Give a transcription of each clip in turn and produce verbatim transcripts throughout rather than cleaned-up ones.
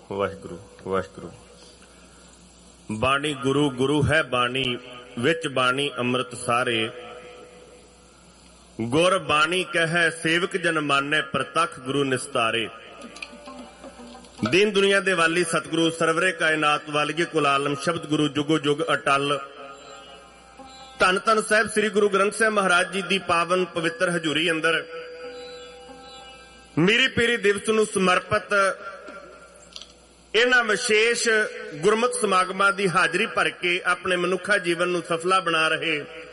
वाहिगुरु वाहिगुरु। बाणी गुरु गुरु है बाणी विच बाणी अमृत सारे। गुर बाणी कह सेवक जन माने प्रतख गुरु निस्तारे। दीन दुनिया दे वाली सतगुरु सरवरे कायनात वालिए कुल आलम शब्द गुरु जुगो जुग अटल। धन धन साहिब श्री गुरु ग्रंथ साहिब महाराज जी दी पावन पवित्र हजूरी अंदर मीरी पीरी दिवस नूं समर्पित इन्हां विशेष गुरमत समागमां दी हाजरी भर के अपने मनुखा जीवन नूं सफला बना रहे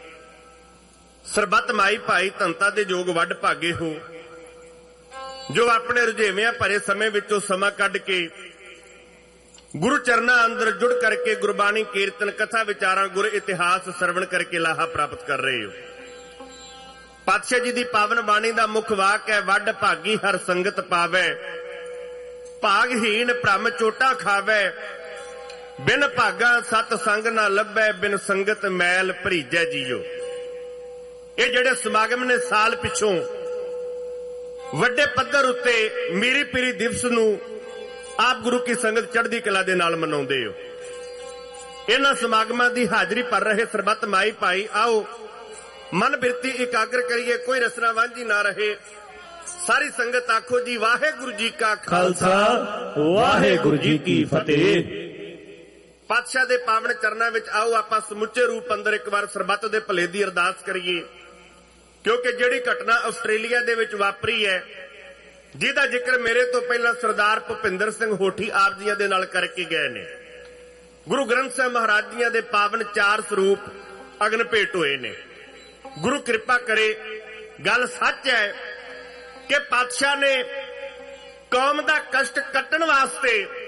सरबत माई भाई धनता दे जोग वड भागे हो, जो अपने रुझेवियां भरे समय विचों समा कढ के गुरु चरना अंदर जुड़ करके गुरबाणी कीर्तन कथा विचारां गुर इतिहास सरवण करके लाहा प्राप्त कर रहे हो। पातशाह जी दी पावन बाणी दा मुख वाक है, वड भागी हर संगत पावै, भागहीन भ्रम चोटा खावै, बिन भागा सत संग ना लभै, बिन संगत मैल भरीजै जीओ। ये जिहड़े समागम ने साल पिछों वड्डे पद्धर उत्ते मीरी पीरी दिवस नूं आप गुरु की संगत चढ़दी कला दे नाल मनाउंदे हो। इन्हां समागमां दी हाजरी भर रहे सरबत माई भाई, आओ मन बिरती एकाग्र करिए, कोई रसना वांझी ना रहे। सारी संगत आखो जी वाहेगुरु जी का खालसा वाहेगुरु जी की फतेह। पातशाह दे पावन चरनां विच आओ आपां समुचे रूप अंदर एक बार सरबत दे भले दी अरदास करिए, क्योंकि जिहड़ी घटना आस्ट्रेलिया दे विच वापरी है, जिहदा जिक्र मेरे तो पहला सरदार भुपिंदर सिंह होठी आप जी दे नाल करके गए ने। गुरु ग्रंथ साहिब महाराज जी दे पावन चार स्वरूप अगन भेट होए ने। गुरु कृपा करे, गल सच है कि पातशाह ने कौम दा कष्ट कट्टण वास्ते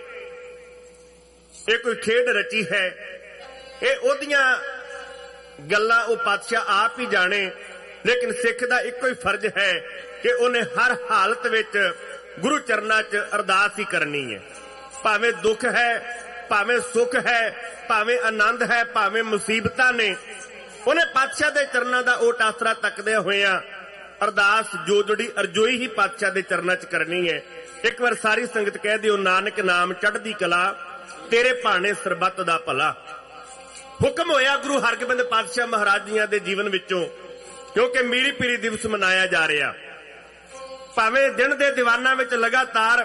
ये कोई खेड रची है। ये ओदियां गल्लां ओ पातशाह आप ही जाने, लेकिन सिख दा इक्को ही फर्ज है कि उन्हें हर हालत विच गुरु चरना च अरदास ही करनी है। भावें दुख है, भावें सुख है, भावें आनंद है, भावें मुसीबतां ने, उन्हें पातशाह दे चरना दा ओट आसरा तकदे होया अरदास जो जोड़ी अरजोई ही पातशाह दे चरना च करनी है। एक बार सारी संगत कह दिओ, नानक नाम चढ़दी कला, तेरे भाने सरबत दा भला। हुक्म होया गुरु हरगोबिंद पातशाह महाराज जी दे जीवन विचों, क्योंकि मीरी पीरी दिवस मनाया जा रहा। भावें दिन दे दीवाना विच लगातार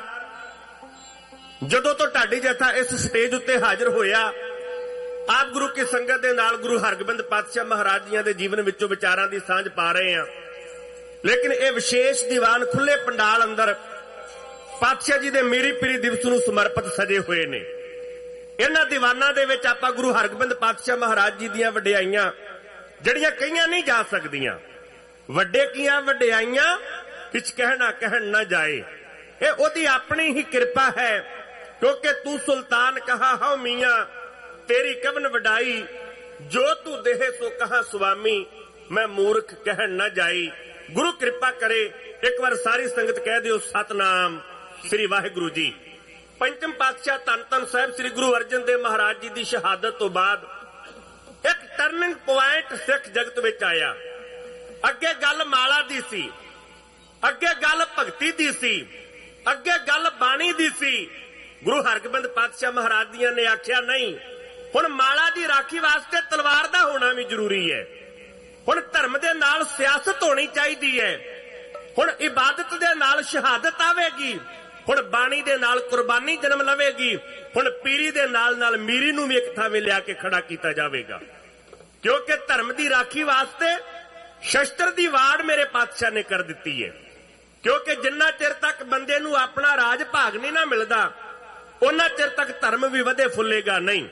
जदों तो ढाडी जथा इस स्टेज उत्ते हाजिर होया, आप गुरु की संगत दे नाल गुरु हरगोबिंद पातशाह महाराज जी दे जीवन विचों विचारां दी सांझ पा रहे हैं। लेकिन यह विशेष दीवान खुले पंडाल अंदर पातशाह जी दे मीरी पीरी दिवस नूं समर्पित सजे हुए ने। इन्हां दीवानां दे विच आपां गुरु हरगोबिंद पातशाह महाराज जी दीयां वडियाईयां जड़ियां कईयां नहीं जा सकदियां, वड्डे कीयां वडियाईयां किछ कहना कहन ना जाए। ये ओदी अपनी ही कृपा है, क्योंकि तू सुल्तान कहा हौ मियां, तेरी कवन वडाई, जो तू देहे सो कहा स्वामी, मैं मूर्ख कहन ना जाई। गुरु कृपा करे, एक बार सारी संगत कह दियो सतनाम श्री वाहिगुरु जी। पंचम पातशाह धन धन साहिब श्री गुरु अर्जन देव महाराज जी की शहादत तो बाद एक टर्निंग पॉइंट सिख जगत विच आया। अगे गल माला दी सी, अगे गल भगती दी सी, अगे गल बाणी दी सी। गुरु हरगोबिंद पातशाह महाराज जी ने आख्या नहीं, हुण माला दी राखी वास्ते तलवार दा होना भी जरूरी है। हुण धर्म दे नाल सियासत होनी चाहिदी है। हुण इबादत दे नाल शहादत आवेगी, हुण बाणी दे नाल कुर्बानी जन्म लवेगी, हुण पीरी दे नाल नाल मीरी नूं भी एक थावें लिया के खड़ा कीता जावेगा। क्योंकि धर्म दी राखी वास्ते शस्त्र दी वाड़ मेरे पातशाह ने कर दिती है। क्योंकि जिन्ना चिर तक बंदे नूं अपना राज भाग नहीं ना मिलदा, उन्ना चिर तक धर्म भी वधे फुलेगा नहीं।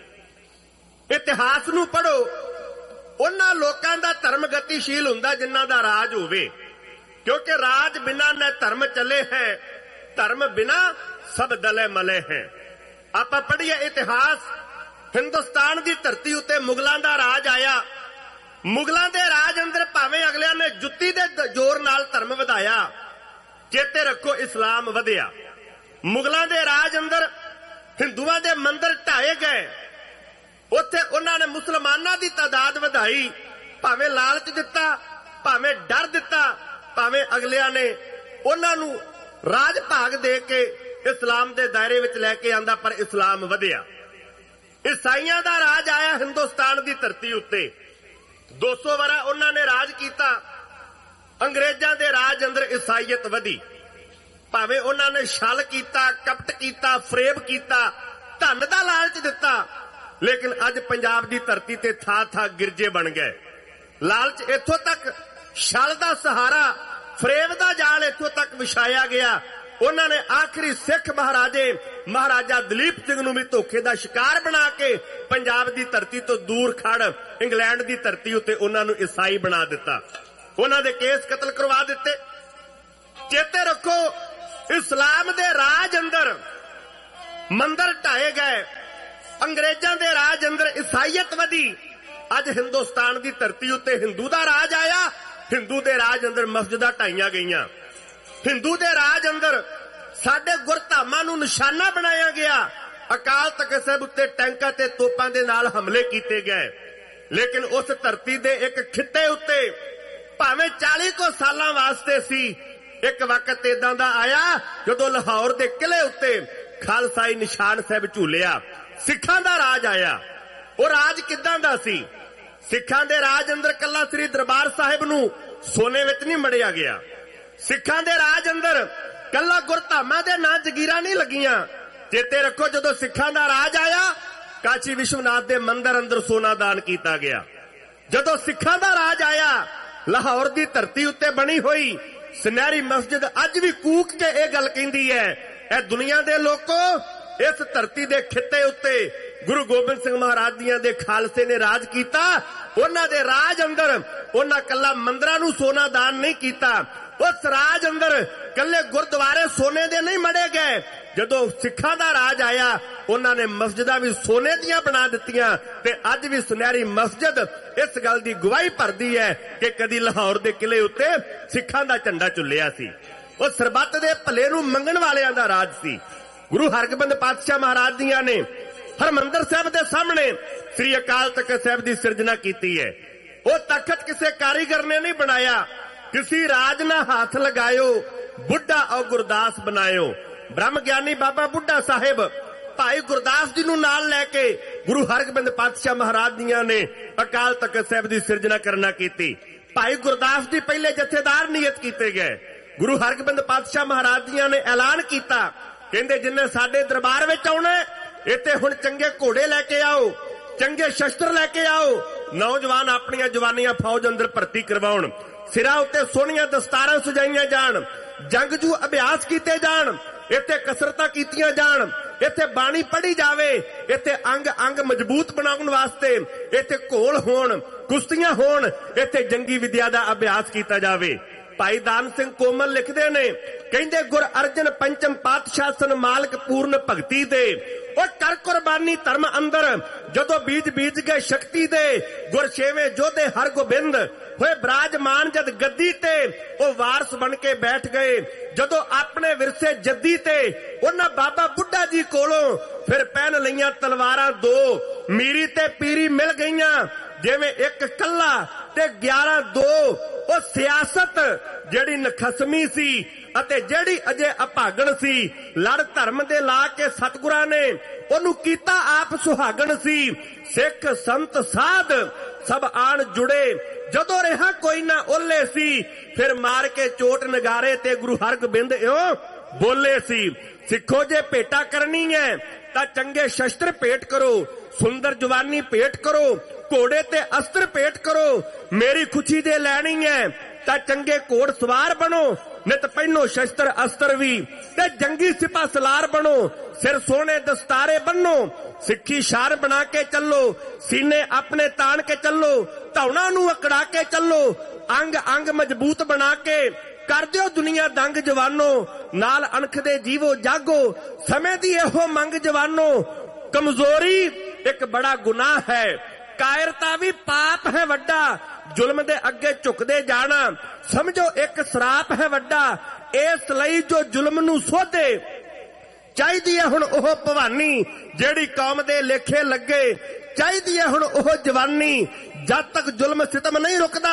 इतिहास नूं पढ़ो, उन्हां लोकां दा धर्म गतिशील हुंदा जिन्हां दा राज होवे। क्योंकि राज बिना न धर्म चले है, धर्म बिना सब दले मले हैं। आपां पढ़िए इतिहास, हिंदुस्तान की धरती उत्ते मुगलों का राज आया। मुगलों के राज अंदर भावें अगलियां ने जुत्ती दे जोर नाल धर्म वधाया, चेते रखो इस्लाम वधिया। मुगलों के राज अंदर हिंदुओं के मंदिर ढाए गए, उत्थे उन्होंने मुसलमानों की तादाद वधाई। भावें लालच दिता, भावें डर दिता, भावें अगलियां ने उन्होंने राज भाग दे के इस्लाम के दायरे में लैके आंदा, पर इस्लाम वधिया। ईसाइयां दा राज आया हिंदुस्तान की धरती उत्ते। दो सौ वरा उन्होंने राज किया। अंग्रेजां दे राज अंदर ईसाईयत वधी। भावें उन्होंने छल किया, कपट किया, फरेब किया, धन का लालच दिता, लेकिन अज पंजाब की धरती ते था था गिरजे बन गए। लालच इथों तक, छल का सहारा, फरेब का जाल इथों तक विछाया गया। उन्होंने आखिरी सिख महाराजे महाराजा दलीप सिंह नूं भी धोखे का शिकार बना के पंजाब की धरती तो दूर खड़ इंग्लैंड की धरती उत्ते उन्होंने ईसाई बना दिता। उन्होंने केस कतल करवा दिते। चेते रखो, इस्लाम दे राज अंदर मंदिर ढाए गए, अंग्रेजां दे राज अंदर ईसाईयत वधी। अज हिंदुस्तान की धरती उत्ते हिंदू दा राज आया, हिंदू दे राज अंदर मस्जिदां ढाईयां गईयां। हिंदू दे राज अंदर साडे गुरधामां नूं निशाना बनाया गया। अकाल तख्त साहिब उत्ते टैंकां ते तोपां दे नाल हमले कीते गए। लेकिन उस धरती दे एक खित्ते उत्ते भावें चाली को सालां वास्ते सी, एक वक्त इदां दा आया जदों लाहौर दे किले उत्ते खालसाई निशान साहिब झूलिया। सिखां दा राज आया। वो राज किदां दा सी? सिखां दे राज अंदर कल्ला श्री दरबार साहिब नूं सोने विच नहीं मड़िया गया। सिखां दे राज अंदर कल्ला गुरधामां दे नां जगीरां नहीं लगियां। चेते रखो, जदों सिखां दा राज आया, काशी विश्वनाथ दे मंदिर अंदर सोना दान किया गया। जदों सिखां दा राज आया, लाहौर की धरती उत्ते बनी हुई सुनहरी मस्जिद अज भी कूक के यह गल कहती है, ए दुनिया दे लोगों, इस धरती दे खित्ते उत्ते गुरु गोबिंद सिंह महाराज दियां दे खालसे ने राज किया। उन्हां दे राज अंदर उन्हां कल्ला मंदिरां नूं सोना दान नहीं किया। उस राज अंदर कल्ले गुरुद्वारे सोने दे नहीं मड़े गए। जदों सिखां दा राज आया, उन्होंने मस्जिदां भी सोने दियां बना दित्तियां ते अज भी सुनहरी मस्जिद इस गल दी गवाही भरदी है कि कदी लाहौर दे किले उत्ते सिखां दा झंडा झुलिया सी। उह सरबत दे भले नूं मंगण वालियां दा राज सी। गुरु हरगोबिंद पातशाह महाराज दियां ने हरमंदर साहिब दे सामने श्री अकाल तख्त साहिब दी सिरजना कीती है। वह तख्त किसी कारीगर ने नहीं बनाया, किसी राज ना हाथ लगायो, बुढ़ा और गुरदास बनायो। ब्रह्म ज्ञानी बाबा बुढ़ा साहिब भाई गुरदास जी नूं नाल लैके गुरु हरगोबिंद पातशाह महाराज दियां ने अकाल तख्त साहिब दी सिरजना करना कीती। भाई गुरदास जी पहले जथेदार नियत कीते गए। गुरु हरगोबिंद पातशाह महाराज दियां ने ऐलान किया, कहंदे जिन्ने साडे दरबार विच आउणा इत्थे हुण चंगे घोड़े लैके आओ, चंगे शस्त्र लैके आओ, नौजवान अपनियां जवानियां फौज अंदर भर्ती करवाउण, सिरां उत्ते सोहणियां दस्तारां सजाईयां जाण, जंगजू अभ्यास कीते जाण, इत्थे कसरतां कीतियां जाण, इत्थे बाणी पढ़ी जावे, इत्थे अंग अंग मजबूत बनाउण वास्ते इत्थे घोल होण, कुश्तियां होण, इत्थे जंगी विद्या दा अभ्यास कीता जावे। भाई दान सिंह कोमल लिखते ने, कहंदे गुर अर्जन पंचम पातशाह सन मालक पूर्ण भगती दे, और कर कुर्बानी धर्म अंदर जदों बीज बीज गए शक्ति दे, गुर छेवें जोधे हर गोबिंद होए बराजमान जद गद्दी ते, वो वारस बन के बैठ गए जदों अपने विरसे जद्दी ते। उन्हां बाबा बुढ़ा जी कोलों फिर पहन लईयां तलवारां दो, मीरी ते पीरी मिल गईयां, जिवें एक कल्ला ते ग्यारह दो। वो सियासत जेड़ी नखसमी सी अते जेड़ी अजे अभागण सी, लड़ धर्म दे ला के सतगुरां ने ओनू कीता आप सुहागण सी। सिख संत साध सब आण जुड़े, जदों रहा कोई ना ओले सी, फिर मार के चोट नगारे ते गुरु हरगोबिंद इउं बोले सी। सिखो जे भेटा करनी है तां चंगे शस्त्र भेट करो, सुंदर जवानी भेट करो, घोड़े ते अस्त्र भेट करो, मेरी खुशी जे लैनी है तां चंगे घोड़ सवार बनो, नित पहनो शस्त्र अस्त्र भी ते जंगी सिपा सलार बनो, सिर सोने दस्तारे बनो, सिक्खी शार बना के चलो, सीने अपने तान के चलो, धौना नू अकड़ा के चलो, अंग अंग मजबूत बना के कर दियो दुनिया दंग जवानो, नाल अणख दे जीवो जागो, समय दी एहो मंग जवानो। कमजोरी एक बड़ा गुनाह है, कायरता भी पाप है वड्डा, जुल्म दे अगे झुकदे जाना समझो एक श्राप है वड्डा। इस लई जो जुल्म नू सोधे चाहिदी है हुण ओह भवानी, जेड़ी कौम दे लेखे लगे चाहिदी है हुण ओह जवानी। जद तक जुल्म सितम नहीं रुकदा,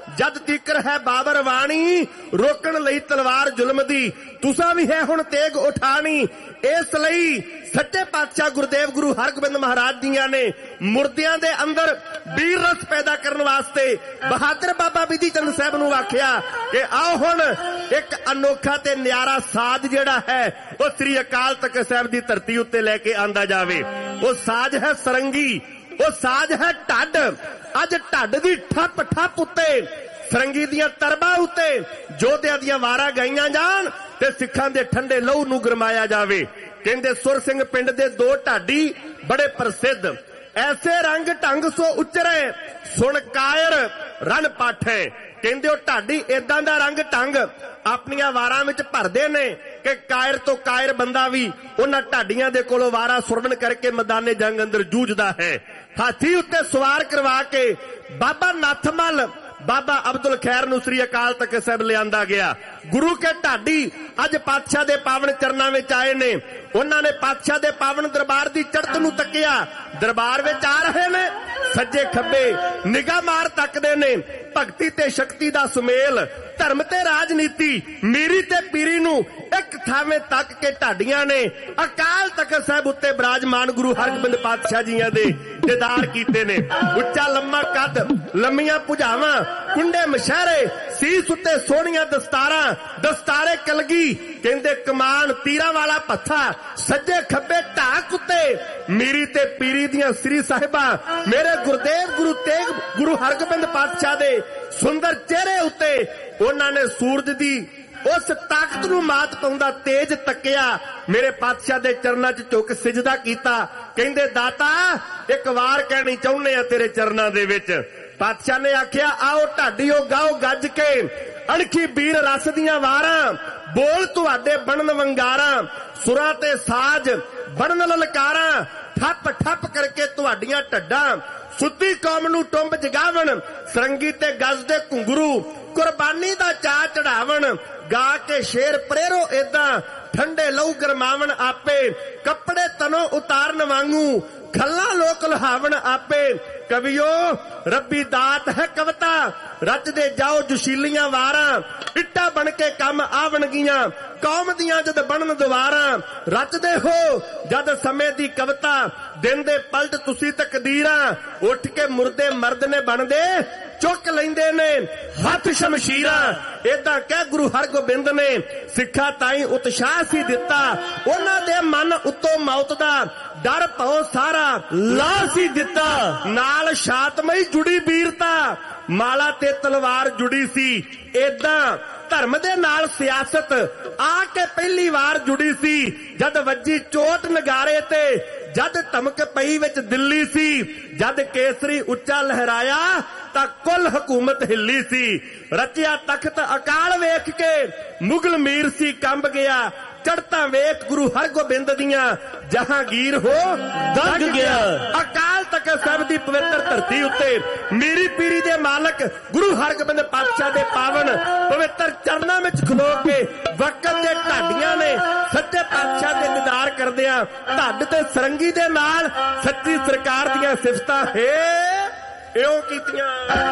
जद तीकर है बाबर वाणी रोकण लई तलवार जुल्म दी तुसा भी है हुण तेग उठानी। इस लई सच्चे पातशाह गुरुदेव गुरु हरगोबिंद महाराज जियां ने मुर्दियां दे अंदर वीर रस पैदा करने वास्ते बहादुर बाबा बिधि चंद साहब नूं आखिया कि आओ हुण एक अनोखा ते न्यारा साज जिहड़ा है वो श्री अकाल तख्त साहब दी धरती उत्ते लैके आंदा जावे। वो साज है सरंगी, वो साज है ढड्ड। अज ढड्ड दी ठप ठप उत्ते सरंगी दियां तरबा उत्ते जोधियां दियां वारां गाईयां जाण ते सिखां दे ठंडे लहू नूं गरमाया जावे। कहंदे सुर सिंह पिंड दे दो ढाडी बड़े प्रसिद्ध ऐसे रंग ढंग सो उचरे सुन कायर रण पाठे। कहंदे ओ ढाडी इदां दा रंग ढंग अपनियां वारां विच भरदे ने कि कायर तो कायर बंदा भी उन्हां ढाडियां दे कोलों वारा सुरवण करके मैदाने जंग अंदर जूझदा है। हाथी उत्ते सवार करवा के बाबा नाथमल बाबा अब्दुल खैर नूं श्री अकाल तख्त साहब लिआंदा गया। गुरु के ढाडी अज पातशाह दे पावन चरनां विच आए ने। उन्हां ने पातशाह दे पावन दरबार दी चढ़त नूं तकिया। दरबार विच आ रहे ने, सज्जे खब्बे निगाह मार तकदे ने। भगती ते शक्ति दा सुमेल, धर्म ते राजनीति, मीरी ते पीरी नूं एक थावें तक के ढाडियां ने अकाल तख्त साहब उत्ते विराजमान गुरु हरगोबिंद पातशाह जीआं दे दीदार कीते ने। उच्चा लम्मा कद, लम्मियां भुजावां, कुंडे मशहरे, सीस उत्ते सोहणियां दस्तारां, दस्तारे कलगी। कहंदे कमान तीरां वाला पत्था, सज्जे खब्बे ढाक उत्ते मीरी ते पीरी दियां श्री साहिबां मेरे गुरुदेव गुरु तेग गुरु हरगोबिंद पातशाह दे सुंदर चेहरे उत्ते उन्हां ने सूरज दी उस ताकत नूं मात पाउंदा तेज तकिया। मेरे पातशाह दे चरनां च झुक सिजदा कीता। कहंदे दाता एक वार कहनी चाहुंदे आ तेरे चरनां दे विच। पातशाह ने आखिया आओ ढाडीओ गाओ गज के अणखी वीर रस दियां वारां बोल तुहाडे बनन वंगारां सुरां ते साज बनन ललकारां ठप ठप करके तुहाडीआं ढड्डां सुत्ती कौम नूं टुंब जगावण सरंगी ते गज दे घुंगरू कुर्बानी दा चा चढ़ावण गा के शेर प्रेरो एदां ठंडे लहू गरमावण आपे कपड़े तनों उतारन वांगू खल्ला लोक लहावण आपे। कवियो रब्बी दात है कविता रच दे जाओ जुशीलियां वारां इट्टा बन के कम आवणगियां कौम दियां जद बनन दुवारां रचदे हो जद समय दी कविता दिन दे पलट तुसी तकदीरां उठ के मुर्दे मर्द ने बनदे चुक लैंदे ने हथ शमशीरां। इदां कह गुरु हरगोबिंद ने सिखा ताई उत्साह सी दिता उन्हां दे मन उत्तों मौत दा डर भौ सारा ला सी दिता नाल शातमई जुड़ी वीरता माला ते तलवार जुड़ी सी। इदां धर्म दे नाल सियासत आके पहली बार जुड़ी सी जद वज्जी चोट नगारे ते जद धमक पई विच दिल्ली सी जद केसरी उच्चा लहराया तां कुल हुकूमत हिली सी। रचिया तख्त अकाल वेख के मुगल मीर सी कंब गया चढ़ता वेख गुरु हरगोबिंद दियां जहांगीर हो दंग गया। अकाल तख्त साहब दी पवित्र धरती उत्ते मीरी पीरी दे मालक गुरु हरगोबिंद पातशाह दे पावन पवित्र चरनां विच खलो के वक्त दे ढाडियां ने सच्चे पातशाह दे दीदार करदियां ढड्ड ते सरंगी दे नाल सच्ची सरकार दियां सिफतां है इउं कीतियां।